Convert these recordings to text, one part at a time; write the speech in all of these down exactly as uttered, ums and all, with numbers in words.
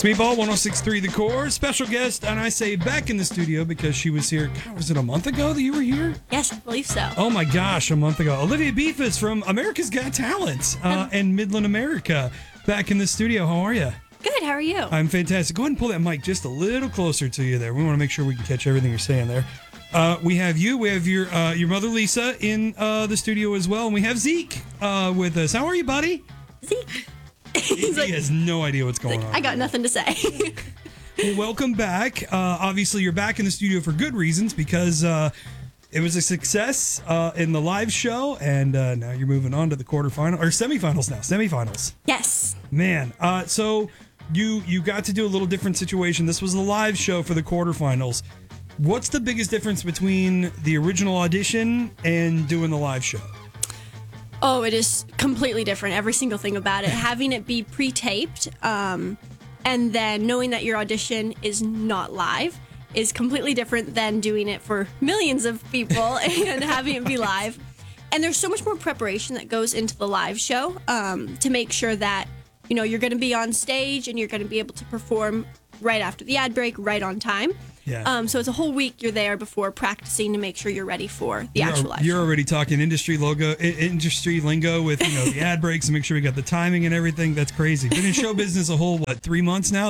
Meatball, one oh six point three The Core. Special guest, and I say back in the studio because she was here. God, was it a month ago that you were here? Yes, I believe so. Oh my gosh, a month ago. Olivia Beefus from America's Got Talent uh, and Midland America back in the studio. How are you? Good, how are you? I'm fantastic. Go ahead and pull that mic just a little closer to you there. We want to make sure we can catch everything you're saying there. Uh, we have you. We have your uh, your mother, Lisa, in uh, the studio as well. And we have Zeke uh, with us. How are you, buddy? Zeke. He, He's like, he has no idea what's going like, on. I got nothing to say. Well, welcome back. Uh, obviously, you're back in the studio for good reasons because uh, it was a success uh, in the live show, and uh, now you're moving on to the quarterfinal or semifinals now. Semifinals. Yes. Man, uh, so you you got to do a little different situation. This was the live show for the quarterfinals. What's the biggest difference between the original audition and doing the live show? Oh, it is completely different. Every single thing about it. Having it be pre-taped, um, and then knowing that your audition is not live is completely different than doing it for millions of people and having it be live. And there's so much more preparation that goes into the live show um, to make sure that, you know, you're going to be on stage and you're going to be able to perform right after the ad break, right on time. Yeah. Um, so it's a whole week you're there before practicing to make sure you're ready for the you're, actual live You're show. already talking industry logo, i- industry lingo with, you know, the ad breaks and make sure we got the timing and everything. That's crazy. Been in show business a whole, what, three months now?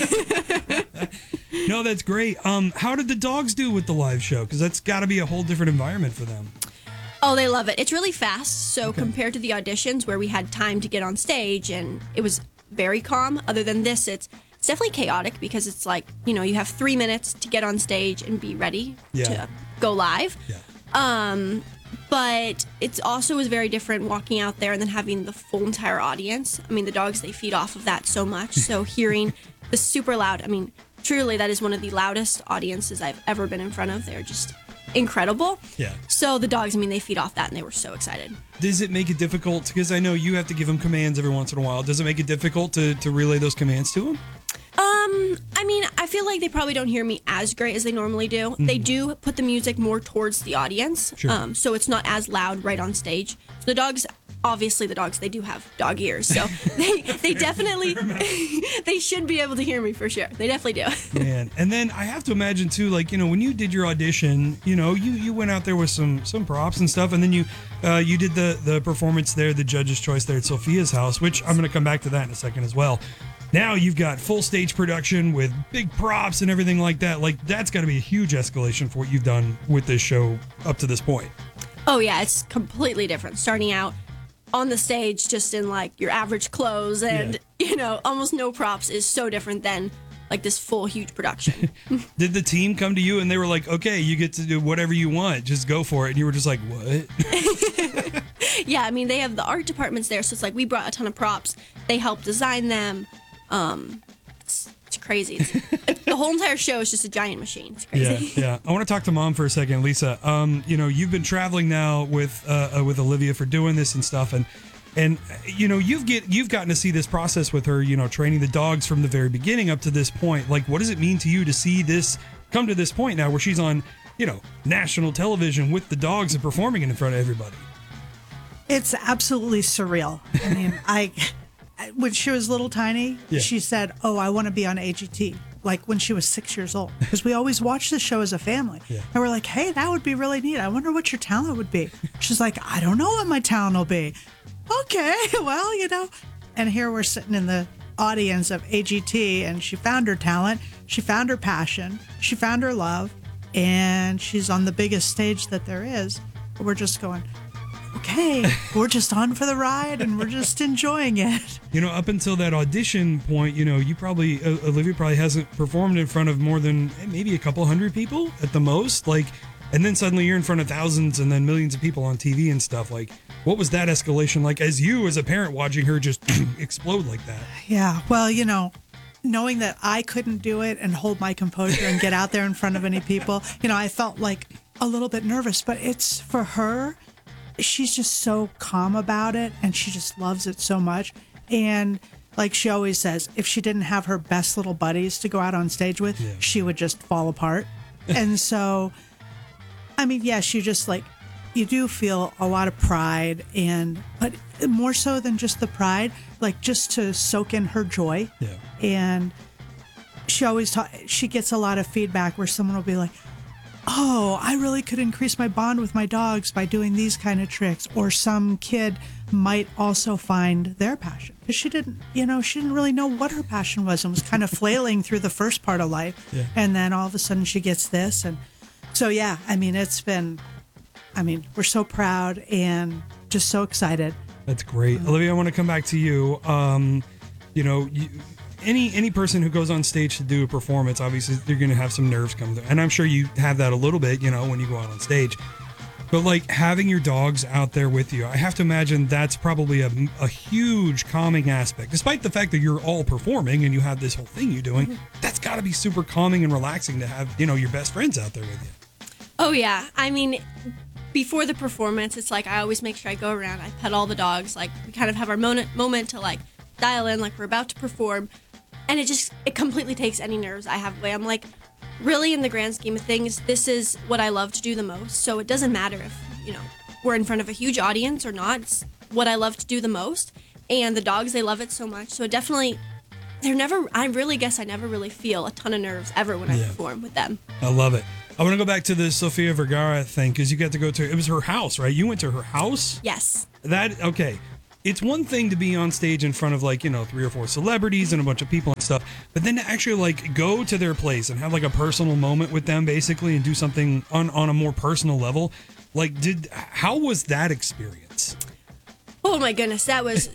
No, that's great. Um, how did the dogs do with the live show? Because that's got to be a whole different environment for them. Oh, they love it. It's really fast. So Okay. compared to the auditions where we had time to get on stage and it was very calm, other than this, it's it's definitely chaotic because it's like, you know, you have three minutes to get on stage and be ready Yeah. to go live. Yeah. Um, but it's also is very different walking out there and then having the full entire audience. I mean, the dogs, they feed off of that so much. So hearing the super loud, I mean, truly, that is one of the loudest audiences I've ever been in front of. They're just incredible. Yeah. So the dogs, I mean, they feed off that and they were so excited. Does it make it difficult? Because I know you have to give them commands every once in a while. Does it make it difficult to, to relay those commands to them? Um, I mean, I feel like they probably don't hear me as great as they normally do. Mm-hmm. They do put the music more towards the audience. Sure. Um, so it's not as loud right on stage. So the dogs, obviously the dogs, they do have dog ears. So they, they definitely, they should be able to hear me for sure. They definitely do. Man, and then I have to imagine too, like, you know, when you did your audition, you know, you, you went out there with some some props and stuff, and then you uh, you did the the performance there, the judge's choice there at Sophia's house, which I'm going to come back to that in a second as well. Now you've got full stage production with big props and everything like that. Like, that's got to be a huge escalation for what you've done with this show up to this point. Oh yeah, it's completely different. Starting out on the stage just in like your average clothes and, Yeah. you know, almost no props is so different than like this full huge production. Did the team come to you and they were like, okay, you get to do whatever you want, just go for it? And you were just like, what? Yeah, I mean, they have the art departments there, so it's like we brought a ton of props. They help design them. Um, it's, it's crazy. It's, the whole entire show is just a giant machine. It's crazy. Yeah, yeah. I want to talk to Mom for a second, Lisa. Um, you know, you've been traveling now with uh, uh, with Olivia for doing this and stuff, and and you know, you've get you've gotten to see this process with her. You know, training the dogs from the very beginning up to this point. Like, what does it mean to you to see this come to this point now, where she's on, you know, national television with the dogs and performing in front of everybody? It's absolutely surreal. I mean, I when she was little tiny, Yeah. she said, "Oh, I want to be on A G T." Like when she was six years old, because we always watched the show as a family. Yeah. And we're like, "Hey, that would be really neat. I wonder what your talent would be." She's like, "I don't know what my talent will be." Okay, well, you know. And here we're sitting in the audience of A G T, and she found her talent, she found her passion, she found her love, and she's on the biggest stage that there is. We're just going, okay, we're just on for the ride and we're just enjoying it. You know, up until that audition point, you know, you probably uh, Olivia probably hasn't performed in front of more than eh, maybe a couple hundred people at the most. Like, and then suddenly you're in front of thousands and then millions of people on T V and stuff. Like, what was that escalation like as you, as a parent, watching her just explode like that? Yeah, well, you know, knowing that I couldn't do it and hold my composure and get out there in front of any people, you know, I felt like a little bit nervous, but it's for her. She's just so calm about it and she just loves it so much. And like she always says, if she didn't have her best little buddies to go out on stage with, Yeah. she would just fall apart. And so, I mean, yes, you just like, you do feel a lot of pride, and but more so than just the pride, like just to soak in her joy. Yeah. And she always ta- she gets a lot of feedback where someone will be like, oh, I really could increase my bond with my dogs by doing these kind of tricks. Or some kid might also find their passion because she didn't, you know, she didn't really know what her passion was and was kind of flailing through the first part of life. Yeah. And then all of a sudden she gets this. And so, yeah, I mean, it's been, I mean, we're so proud and just so excited. That's great. Olivia, I want to come back to you. Um, you know, you, any any person who goes on stage to do a performance, obviously they're going to have some nerves come through. And I'm sure you have that a little bit, you know, when you go out on stage. But like having your dogs out there with you, I have to imagine that's probably a, a huge calming aspect. Despite the fact that you're all performing and you have this whole thing you're doing, mm-hmm. that's got to be super calming and relaxing to have, you know, your best friends out there with you. Oh, yeah. I mean, before the performance, it's like I always make sure I go around, I pet all the dogs. Like we kind of have our moment, moment to like dial in, like we're about to perform. And it just, it completely takes any nerves I have away. I'm like, really, in the grand scheme of things, this is what I love to do the most. So it doesn't matter if, you know, we're in front of a huge audience or not. It's what I love to do the most. And the dogs, they love it so much. So it definitely, they're never, I really guess I never really feel a ton of nerves ever when I Yeah. perform with them. I love it. I want to go back to the Sofia Vergara thing because you got to go to, it was her house, right? You went to her house? Yes. That, okay. It's one thing to be on stage in front of like, you know, three or four celebrities and a bunch of people and stuff, but then to actually like go to their place and have like a personal moment with them basically and do something on, on a more personal level. Like, did, how was that experience? Oh my goodness, that was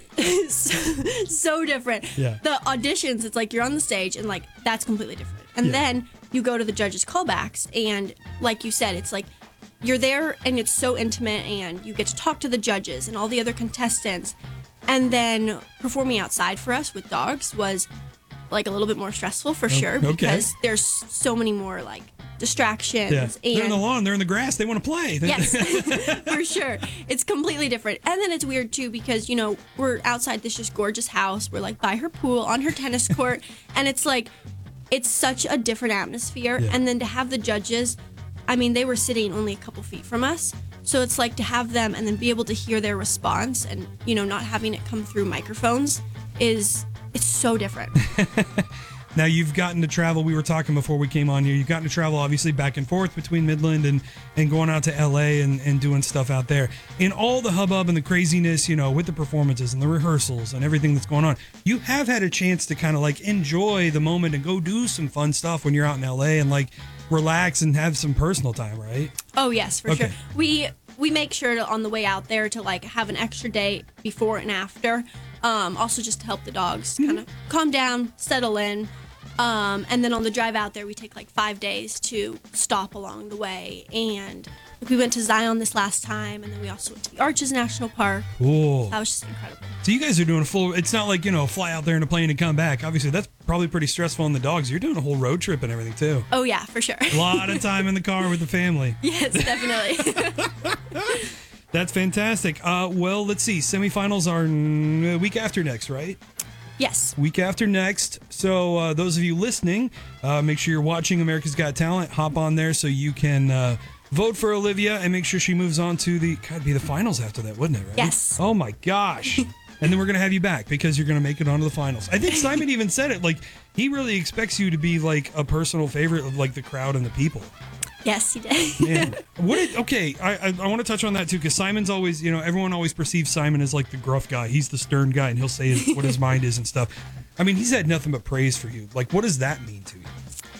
so, so different. Yeah. The auditions, it's like you're on the stage and like that's completely different. And Yeah. then you go to the judges' callbacks and like you said, it's like you're there and it's so intimate and you get to talk to the judges and all the other contestants. And then performing outside for us with dogs was like a little bit more stressful for sure okay. because there's so many more like distractions. Yeah. And They're in the lawn, they're in the grass, they want to play. yes, for sure. It's completely different. And then it's weird too because, you know, we're outside this just gorgeous house. We're like by her pool, on her tennis court. And it's like, it's such a different atmosphere. Yeah. And then to have the judges, I mean, they were sitting only a couple feet from us. So it's like to have them and then be able to hear their response and, you know, not having it come through microphones is, it's so different. Now you've gotten to travel. We were talking before we came on here. You've gotten to travel obviously back and forth between Midland and, and going out to L A and, and doing stuff out there. In all the hubbub and the craziness, you know, with the performances and the rehearsals and everything that's going on, you have had a chance to kind of like enjoy the moment and go do some fun stuff when you're out in L A and like relax and have some personal time, right? Oh yes, for Okay. sure. We we make sure to, on the way out there to like have an extra day before and after. Um, also just to help the dogs kind of calm down, settle in. Um, and then on the drive out there, we take like five days to stop along the way. And like, we went to Zion this last time, and then we also went to the Arches National Park. Cool. That was just incredible. So you guys are doing a full, it's not like, you know, fly out there in a plane and come back. Obviously, that's probably pretty stressful on the dogs. You're doing a whole road trip and everything, too. Oh yeah, for sure. A lot of time in the car with the family. Yes, definitely. That's fantastic. Uh, well, let's see. Semifinals are n- a week after next, right? Yes. Week after next. So uh, those of you listening, uh, make sure you're watching America's Got Talent. Hop on there so you can uh, vote for Olivia and make sure she moves on to the, God, it'd be the finals after that, wouldn't it? Right? Yes. Oh my gosh. And then we're going to have you back because you're going to make it onto the finals. I think Simon even said it. Like, he really expects you to be like a personal favorite of like the crowd and the people. Yes, he did. Man, what? Did, okay, I I, I want to touch on that too because Simon's always, you know, everyone always perceives Simon as like the gruff guy. He's the stern guy, and he'll say his, what his mind is and stuff. I mean, he's had nothing but praise for you. Like, what does that mean to you?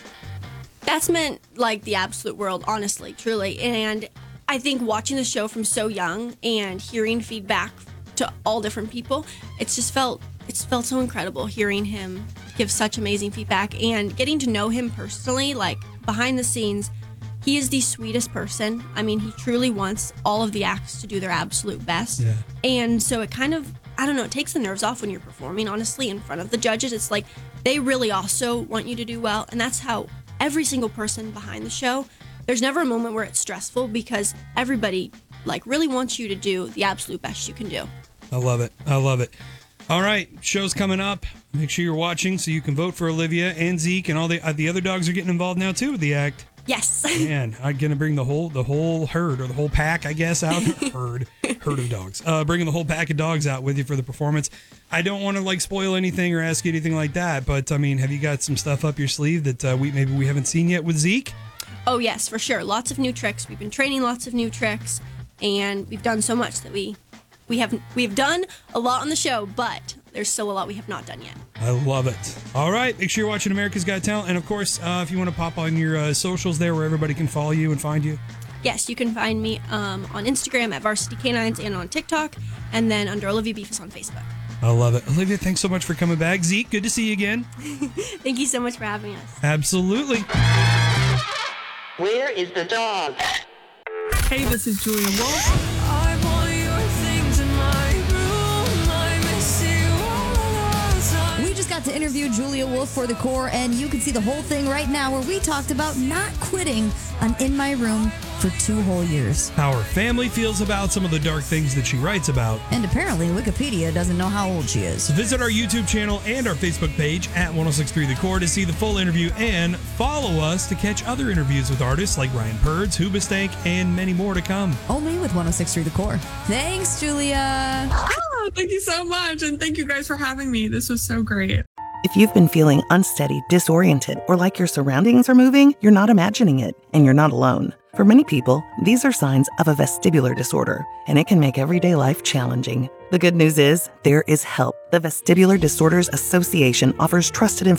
That's meant like the absolute world, honestly, truly. And I think watching the show from so young and hearing feedback to all different people, it's just felt it's felt so incredible hearing him give such amazing feedback and getting to know him personally, like behind the scenes. He is the sweetest person. I mean, he truly wants all of the acts to do their absolute best. Yeah. And so it kind of, I don't know, it takes the nerves off when you're performing, honestly, in front of the judges. It's like they really also want you to do well. And that's how every single person behind the show, there's never a moment where it's stressful because everybody like really wants you to do the absolute best you can do. I love it. I love it. All right, show's coming up. Make sure you're watching so you can vote for Olivia and Zeke, and all the uh, the other dogs are getting involved now too with the act. Yes. Man, I'm gonna bring the whole the whole herd or the whole pack, I guess, out. herd, herd of dogs. Uh, bringing the whole pack of dogs out with you for the performance. I don't want to like spoil anything or ask you anything like that, but I mean, have you got some stuff up your sleeve that uh, we maybe we haven't seen yet with Zeke? Oh yes, for sure. Lots of new tricks. We've been training lots of new tricks, and we've done so much that we we have we've done a lot on the show, but there's still a lot we have not done yet. I love it. All right, make sure you're watching America's Got Talent, and of course, uh, if you want to pop on your uh, socials there, where everybody can follow you and find you. Yes, you can find me um, on Instagram at Varsity Canines and on TikTok, and then under Olivia Beefus on Facebook. I love it. Olivia, thanks so much for coming back. Zeke, good to see you again. Thank you so much for having us. Absolutely. Where is the dog? Hey, this is Julia Wolf. I want your things in my room. I miss you all the time. We just got to interview Julia Wolf for The Core, and you can see the whole thing right now where we talked about not quitting on In My Room for two whole years. How her family feels about some of the dark things that she writes about. And apparently Wikipedia doesn't know how old she is. So visit our YouTube channel and our Facebook page at ten sixty-three The Core to see the full interview, and follow us to catch other interviews with artists like Ryan Purds, Hoobastank, and many more to come. Only with ten sixty-three The Core. Thanks, Julia. Oh, thank you so much. And thank you guys for having me. This was so great. If you've been feeling unsteady, disoriented, or like your surroundings are moving, you're not imagining it, and you're not alone. For many people, these are signs of a vestibular disorder, and it can make everyday life challenging. The good news is, there is help. The Vestibular Disorders Association offers trusted information